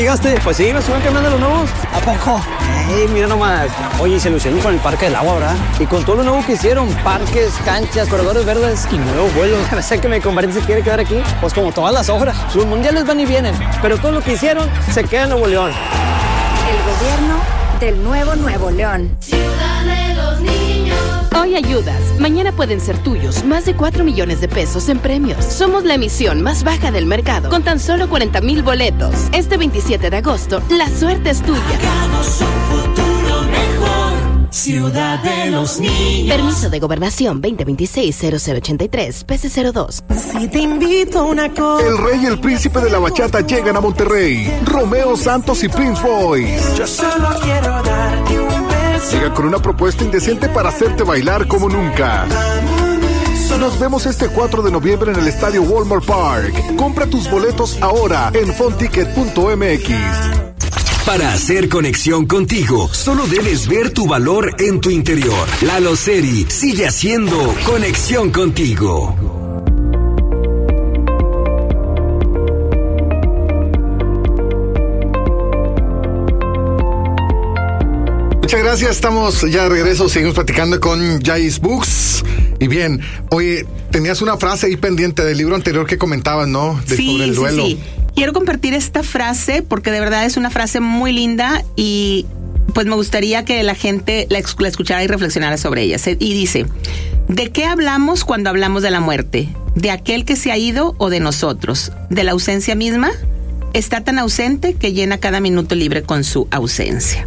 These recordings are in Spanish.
¿Llegaste? Pues sí, me suben cambiando los nuevos. ¿A poco? Ey, mira nomás. Oye, se lucieron con el Parque del Agua, ¿verdad? Y con todo lo nuevo que hicieron, parques, canchas, corredores verdes y nuevos vuelos. Sé que mi compadre se quiere quedar aquí, pues como todas las obras. Los mundiales van y vienen, pero todo lo que hicieron se queda en Nuevo León. El gobierno del Nuevo León. Ciudad de los niños. Hoy ayudas, mañana pueden ser tuyos más de 4 millones de pesos en premios. Somos la emisión más baja del mercado, con tan solo 40,000 boletos. Este 27 de agosto, la suerte es tuya. Hagamos un futuro mejor. Ciudad de los niños. Permiso de Gobernación 2026-0083, PC02. Si te invito a una cosa. El rey y el príncipe de la bachata llegan a Monterrey. Romeo Santos y Prince Royce. Yo solo quiero darte un beso. Llega con una propuesta indecente para hacerte bailar como nunca. Nos vemos este 4 de noviembre en el estadio Walmart Park. Compra tus boletos ahora en fonticket.mx. Para hacer conexión contigo, solo debes ver tu valor en tu interior. Lalo Seri sigue haciendo conexión contigo. Muchas gracias, estamos ya de regreso, seguimos platicando con Jais Books. Y bien, oye, tenías una frase ahí pendiente del libro anterior que comentabas, ¿no? Sobre el duelo. Sí. Quiero compartir esta frase porque de verdad es una frase muy linda y pues me gustaría que la gente la escuchara y reflexionara sobre ella. Y dice, ¿de qué hablamos cuando hablamos de la muerte? ¿De aquel que se ha ido o de nosotros? ¿De la ausencia misma? Está tan ausente que llena cada minuto libre con su ausencia.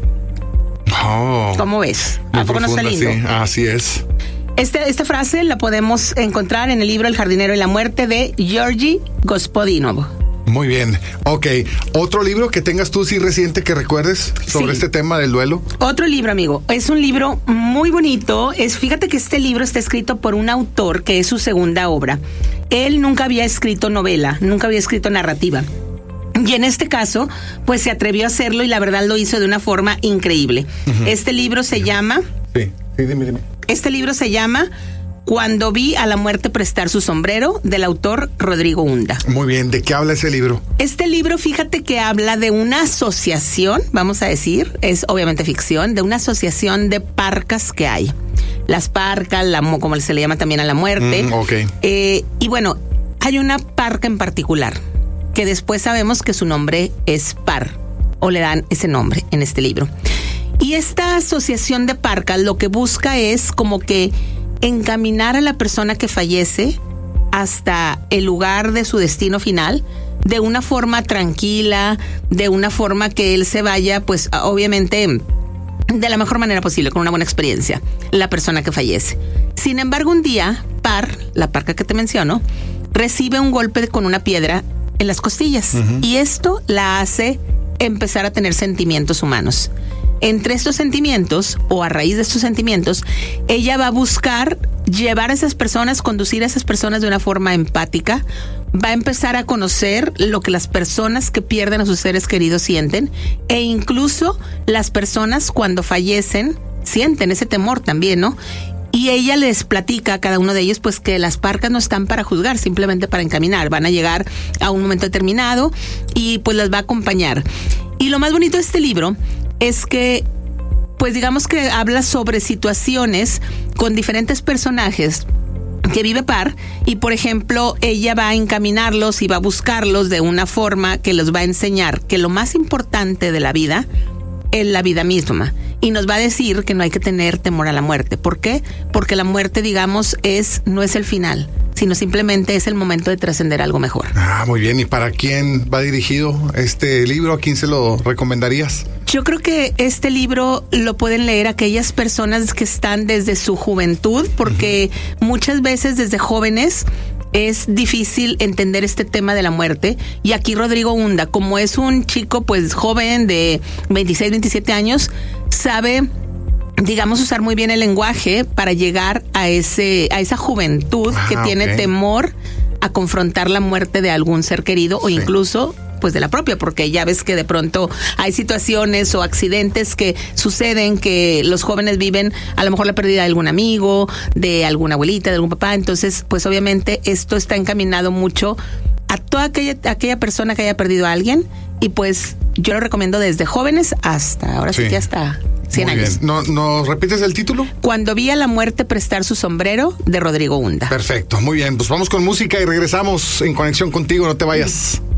Oh, ¿cómo ves? ¿A poco no está lindo? Sí, así es. Esta frase la podemos encontrar en el libro El jardinero y la muerte de Georgi Gospodinov. Muy bien, ok. ¿Otro libro que tengas tú, sí, reciente, que recuerdes sobre este tema del duelo? Otro libro, amigo. Es un libro muy bonito. Fíjate que este libro está escrito por un autor que es su segunda obra. Él nunca había escrito novela, nunca había escrito narrativa. Y en este caso, pues se atrevió a hacerlo y la verdad lo hizo de una forma increíble. Uh-huh. Este libro se llama... Sí, dime. Este libro se llama Cuando vi a la muerte prestar su sombrero, del autor Rodrigo Unda. Muy bien, ¿de qué habla ese libro? Este libro, fíjate que habla de una asociación, vamos a decir, es obviamente ficción, de una asociación de parcas que hay. Las parcas, como se le llama también a la muerte. Okay. Y bueno, hay una parca en particular que después sabemos que su nombre es Par, o le dan ese nombre en este libro. Y esta asociación de parcas lo que busca es como que encaminar a la persona que fallece hasta el lugar de su destino final de una forma tranquila, de una forma que él se vaya, pues obviamente de la mejor manera posible, con una buena experiencia, la persona que fallece. Sin embargo, un día, Par, la parca que te menciono, recibe un golpe con una piedra en las costillas. Uh-huh. Y esto la hace empezar a tener sentimientos humanos. Entre estos sentimientos, o a raíz de estos sentimientos, ella va a buscar llevar a esas personas, conducir a esas personas de una forma empática, va a empezar a conocer lo que las personas que pierden a sus seres queridos sienten, e incluso las personas cuando fallecen sienten ese temor también, ¿no? Y ella les platica a cada uno de ellos pues que las parcas no están para juzgar, simplemente para encaminar. Van a llegar a un momento determinado y pues las va a acompañar. Y lo más bonito de este libro es que, pues digamos que habla sobre situaciones con diferentes personajes que vive Par y, por ejemplo, ella va a encaminarlos y va a buscarlos de una forma que los va a enseñar que lo más importante de la vida es la vida misma. Y nos va a decir que no hay que tener temor a la muerte. ¿Por qué? Porque la muerte, digamos, no es el final, sino simplemente es el momento de trascender algo mejor. Ah, muy bien. ¿Y para quién va dirigido este libro? ¿A quién se lo recomendarías? Yo creo que este libro lo pueden leer aquellas personas que están desde su juventud, porque muchas veces desde jóvenes es difícil entender este tema de la muerte. Y aquí Rodrigo Unda, como es un chico pues joven de 26, 27 años, sabe, digamos, usar muy bien el lenguaje para llegar a esa juventud que tiene temor a confrontar la muerte de algún ser querido o incluso pues de la propia, porque ya ves que de pronto hay situaciones o accidentes que suceden que los jóvenes viven, a lo mejor la pérdida de algún amigo, de alguna abuelita, de algún papá. Entonces pues obviamente esto está encaminado mucho a toda aquella persona que haya perdido a alguien y pues yo lo recomiendo desde jóvenes hasta, ahora sí que hasta 100 Muy años. bien. ¿Nos repites el título? Cuando vi a la muerte prestar su sombrero, de Rodrigo Unda. Perfecto, muy bien. Pues vamos con música y regresamos en conexión contigo. No te vayas.